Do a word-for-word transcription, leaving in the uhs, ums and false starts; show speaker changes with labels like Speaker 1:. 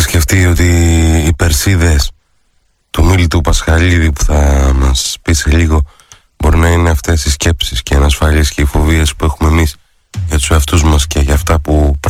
Speaker 1: σκεφτεί ότι οι Περσίδες του Μίλτου Πασχαλίδη, που θα μας πει σε λίγο, μπορεί να είναι αυτές οι σκέψεις και οι ανασφάλειες και οι φοβίες που έχουμε εμείς για τους εαυτούς μας και για αυτά που